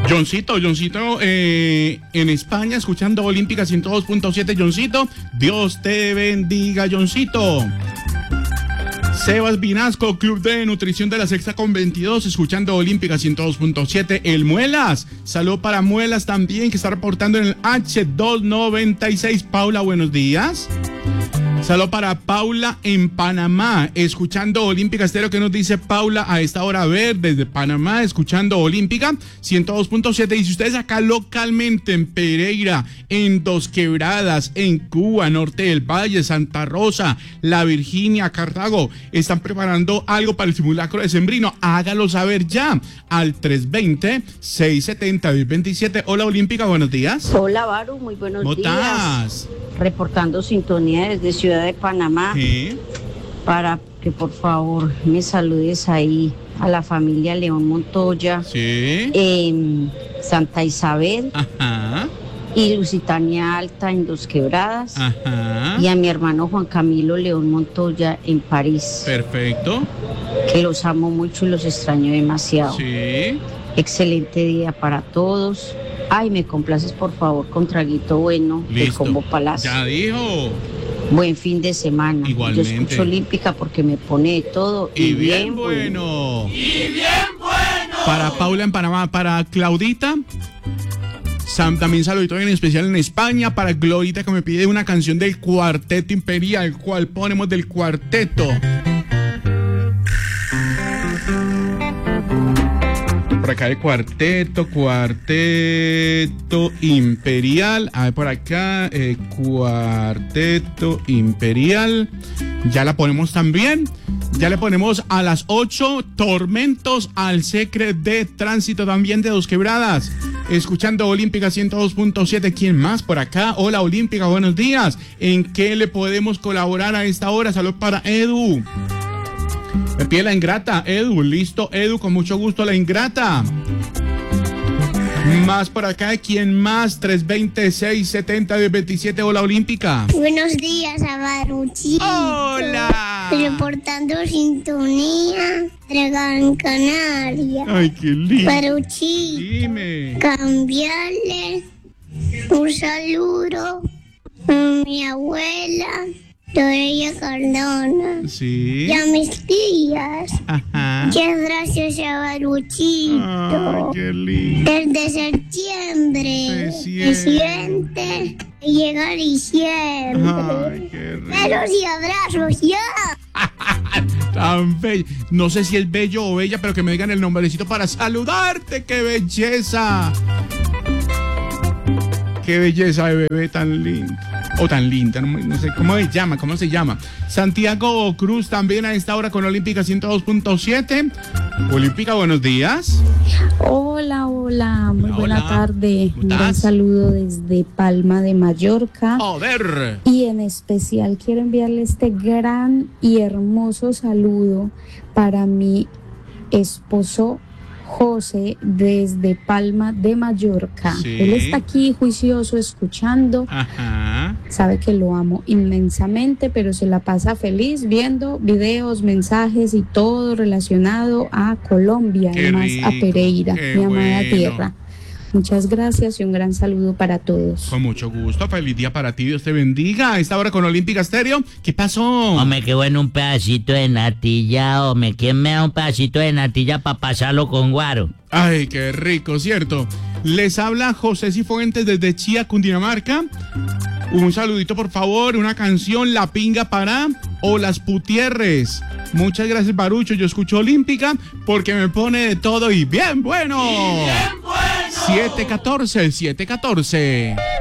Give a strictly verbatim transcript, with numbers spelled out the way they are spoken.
Johncito, Johncito, eh, en España, escuchando Olímpica ciento dos punto siete, Johncito. Dios te bendiga, Johncito. Sebas Vinasco, Club de Nutrición de la Sexta con veintidós, escuchando Olímpica ciento dos punto siete. El Muelas, salud para Muelas también, que está reportando en el H doscientos noventa y seis. Paula, buenos días. Saludo para Paula en Panamá, escuchando Olímpica Estéreo. ¿Qué nos dice Paula a esta hora? A ver, desde Panamá, escuchando Olímpica ciento dos punto siete. Y si ustedes acá localmente en Pereira, en Dos Quebradas, en Cuba, Norte del Valle, Santa Rosa, La Virginia, Cartago, están preparando algo para el simulacro decembrino, hágalo saber ya al tres dos cero, seis siete cero, dos dos siete. Hola Olímpica, buenos días. Hola Baru, muy buenos ¿Cómo días. estás? Reportando sintonía desde Ciudad de Panamá. ¿Sí? Para que por favor me saludes ahí a la familia León Montoya, Sí. en Santa Isabel. Ajá. Y Lusitania Alta en Dos Quebradas. Ajá. Y a mi hermano Juan Camilo León Montoya en París. Perfecto. Que los amo mucho y los extraño demasiado. Sí. Excelente día para todos. Ay, me complaces por favor con traguito bueno del Combo Palacio. Ya dijo. Buen fin de semana. Igualmente. Yo escucho Olímpica porque me pone de todo. Y, y bien, bien bueno. bueno. Y bien bueno. Para Paula en Panamá, para Claudita. Sam, también saludito en especial en España. Para Glorita, que me pide una canción del Cuarteto Imperial. ¿Cuál ponemos del cuarteto? Por acá el cuarteto, cuarteto imperial. A ver, por acá, eh, cuarteto imperial. Ya la ponemos también. Ya le ponemos a las ocho, Tormentos al Secret de Tránsito también de Dos Quebradas. Escuchando Olímpica ciento dos punto siete. ¿Quién más por acá? Hola Olímpica, buenos días. ¿En qué le podemos colaborar a esta hora? Salud para Edu. Me pide la ingrata, Edu, listo, Edu, con mucho gusto la ingrata. Más por acá, ¿quién más? tres dos cero, seis siete cero, dos dos siete, hola Olímpica. Buenos días, Avaruchito. Hola. Reportando sintonía, Gran Canaria. Ay, qué lindo. Avaruchito. Dime. Cambiarle un saludo a mi abuela, Dorella Cardona. Sí. Y a mis tías. Ajá. Muchas gracias, Avaruchito. Ay, qué lindo. Desde septiembre se siente que llega diciembre. Ay, qué rico. Besos y abrazos, ya. Tan bello. No sé si es bello o bella, pero que me digan el nombrecito para saludarte. ¡Qué belleza! ¡Qué belleza de bebé tan lindo! O tan linda, no, no sé cómo se llama, cómo se llama. Santiago Cruz también a esta hora con Olímpica ciento dos punto siete. Olímpica, buenos días. Hola, hola, muy hola, buena hola. tarde. Un gran saludo desde Palma de Mallorca. Joder. Y en especial quiero enviarle este gran y hermoso saludo para mi esposo José desde Palma de Mallorca. Sí. Él está aquí juicioso escuchando. Ajá. Sabe que lo amo inmensamente, pero se la pasa feliz viendo videos, mensajes y todo relacionado a Colombia, Qué además rico, a Pereira, qué mi amada bueno. tierra. Muchas gracias y un gran saludo para todos. Con mucho gusto, feliz día para ti, Dios te bendiga. A esta hora con Olímpica Estéreo, ¿qué pasó? Hombre, qué bueno un pedacito de natilla, hombre. ¿Quién me da un pedacito de natilla para pasarlo con guaro? Ay, qué rico, ¿cierto? Les habla José Cifuentes desde Chía, Cundinamarca. Un saludito, por favor, una canción, La Pinga para o Las Putierres. Muchas gracias, Barucho. Yo escucho Olímpica porque me pone de todo y bien bueno. Y bien bueno. siete catorce, siete catorce.